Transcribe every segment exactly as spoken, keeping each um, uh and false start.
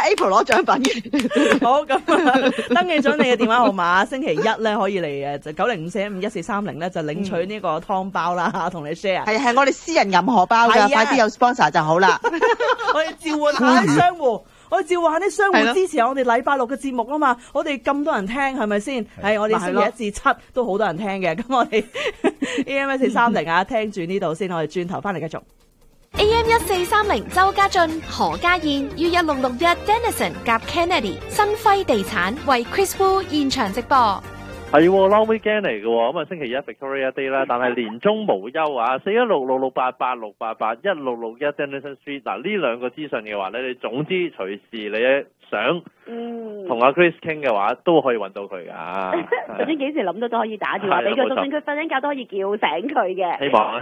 April 攞獎品嘅。 好，咁啊，登記咗你嘅電話號碼，星期一咧可以嚟誒就九零五四一五一四三零咧就領取呢個湯包啦，同你 share。 係係我哋私人銀荷包㗎，快啲有 sponsor 就好啦。 我哋召喚下啲商戶。我哋召喚下啲商戶支持下我哋禮拜六嘅節目啊嘛，我哋咁多人聽係咪先？係我哋星期一至七都好多人聽嘅，咁我哋 A M 一四三零啊，聽住呢度先，我哋轉頭翻嚟繼續。 A M 一四三零周家俊、何家燕於一六六一 Denison 夾 Kennedy 新輝地產為 Chris Wu 現場直播。 係 long weekend 嚟嘅，咁啊星期一 Victoria Day 啦，但係年中無休啊，四一六六六八八六八八一六六一 Denison Street， 嗱呢兩個資訊嘅話咧，你總之隨時你想同阿 Chris 傾嘅話，都可以揾到佢噶。 總之幾時諗到都可以打電話俾佢，就算佢瞓緊覺都可以叫醒佢嘅。 希望啊！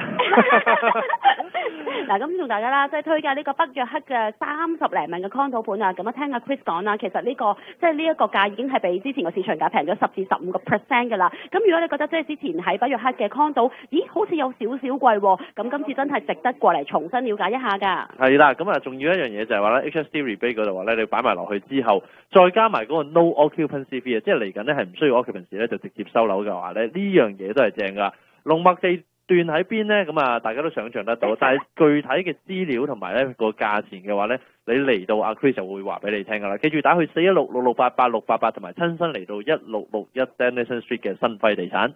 嗱，咁同大家啦，即係推介呢個北約克嘅三十零萬嘅 condo 盤啊，咁啊聽阿 Chris 講啦，其實呢、這個即係呢一個價已經係比之前個市場價平咗十至十五個 percent 㗎啦。咁如果你覺得即係之前喺北約克嘅 condo，咦好似有少少貴喎，咁今次真係值得過嚟重新了解一下㗎。 係啦，咁啊仲要一樣嘢就係話咧 H S T rebate 嗰度話咧，你擺埋落去之後，再加埋嗰個 no occupancy fee 啊，即係嚟緊咧係唔需要 occupancy 咧就直接收樓嘅話咧，呢樣嘢都係正㗎。龍脈地段喺邊呢？咁啊，大家都想象得到。但係具體嘅資料同埋咧個價錢嘅話咧，你嚟到阿 Chris 就會話俾你聽噶啦。記住打去四一六六六八八六八八，同埋親身嚟到一六六一 Denison Street 嘅新輝地產。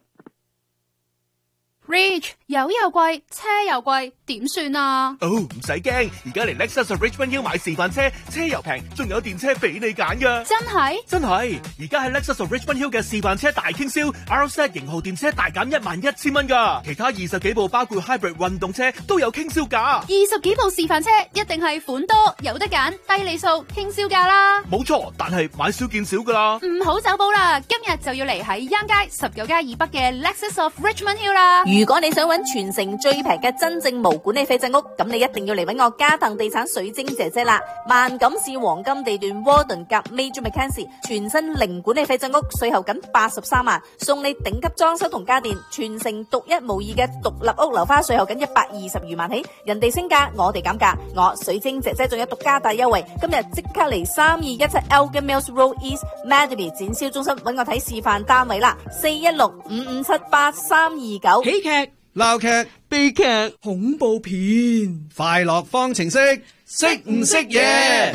Rich 油又貴，車又貴，點算啊？ 哦，唔使驚，而家嚟 Lexus of Richmond Hill 買示範車，車又平，仲有電車俾你揀噶。 真係？ 真係！而家喺 Lexus of Richmond Hill 嘅示範車大傾銷 ，R Z 型號電車大減一萬一千蚊噶，其他二十幾部包括 Hybrid 運動車都有傾銷價。 二十幾部示範車一定係款多有得揀，低利數傾銷價啦。 冇錯，但係買少見少噶啦。 唔好走寶啦，今日就要嚟喺央街十九街以北嘅 Lexus of Richmond Hill 啦。 如果你想揾全城最平嘅真正無管理廢置屋，咁你一定要嚟揾我嘉騰地產水晶姐姐啦。萬錦市黃金地段 Warden 夾 Major Mackenzie 全新零管理廢置屋，稅後僅八十三萬，送你頂級裝修同家電，全城獨一無二嘅獨立屋樓花，稅後僅一百二十餘萬起。人哋升價，我哋減價，我水晶姐姐仲有獨家大優惠，今日即刻嚟三二一七 Elgin Mills Road East Mademy 展銷中心揾我睇示範單位啦，四一六五五七八三二九。 喜劇、鬧劇、悲劇、恐怖片、快樂方程式，識唔識嘢？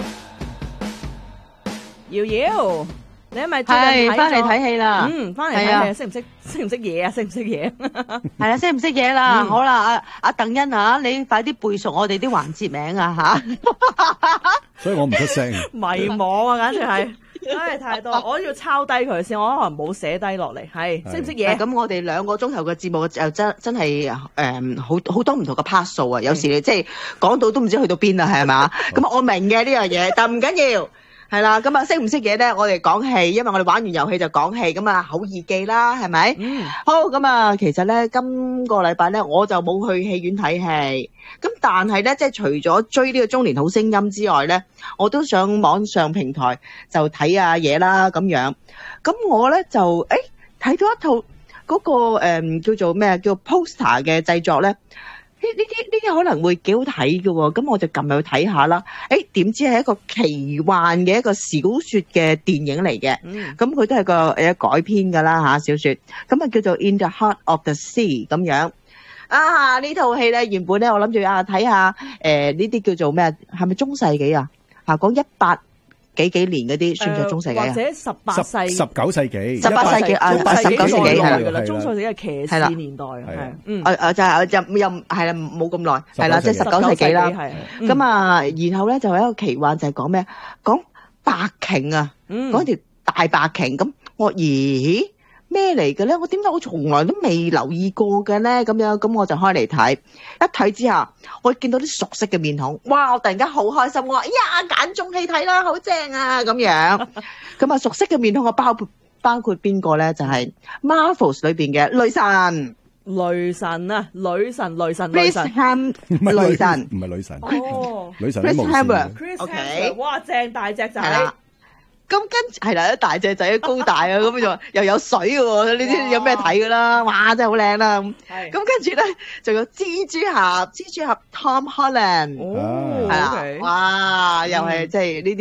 瑤瑤，你係咪最近睇咗？ 係翻嚟睇戲啦。 嗯，翻嚟睇戲，識唔識識唔識嘢啊？識唔識嘢？ 係啦，識唔識嘢啦？好啦，阿阿鄧欣啊，你快啲背熟我哋啲環節名啊吓！ 所以我唔出聲。 迷茫啊，簡直係。唉，太多，我要抄低佢先，我可能冇寫低落嚟。係識唔識嘢？ 咁我哋兩個鐘頭嘅節目就真真係誒好好多唔同嘅 part 數啊！有時你即係講到都唔知去到邊啦，係嘛？咁我明嘅呢樣嘢，但唔緊要。係啦，咁啊識唔識嘢咧？我哋講戲，因為我哋玩完遊戲就講戲，咁啊好易記啦，係咪？嗯。好，咁啊，其實咧今個禮拜咧我就冇去戲院睇戲，咁但係咧即係除咗追呢個中年好聲音之外咧，我都上網上平台就睇下嘢啦咁樣。咁我咧就誒睇到一套嗰個誒叫做咩叫 poster 嘅製作咧。呢呢啲呢啲可能會幾好睇嘅喎，咁我就撳入去睇下啦。誒點知係一個奇幻嘅一個小説嘅電影嚟嘅，咁佢都係個誒改編㗎啦嚇小説，咁啊叫做 In the Heart of the Sea 咁樣。啊呢套戲咧原本咧我諗住啊睇下誒呢啲叫做咩？係咪中世紀啊？嚇講一八幾幾年嗰啲算唔算中世紀啊？ 或者十八世、 十九世紀、 十八世紀啊，十九世紀係啦， 中世紀係騎士年代係，嗯， 誒誒就係又又係啦，冇咁耐，係啦，即係十九世紀啦。咁啊，然後咧就係一個奇幻，就係講咩？講白鯨啊，講條大白鯨。咁我咦咩嚟嘅咧？我點解我從來都未留意過嘅咧？咁樣咁我就開嚟睇，一睇之下，我見到啲熟悉嘅面孔，哇！我突然間好開心，我話：哎呀，揀中戲睇啦，好正啊！咁樣，咁啊熟悉嘅面孔，我包括包括邊個咧？就係 Marvels 裏邊嘅雷神， 雷神啊，女神，雷神，雷神， 雷神， 唔係女神， 哦， 女神都冇事。 Chris Hemsworth，哇，正大隻仔。 咁跟係啦，大隻仔高大啊，咁就又有水嘅喎，呢啲有咩睇㗎啦？哇，真係好靚啦！咁咁跟住咧，仲有蜘蛛俠，蜘蛛俠 Tom Holland，係啦，哇，又係即係呢啲。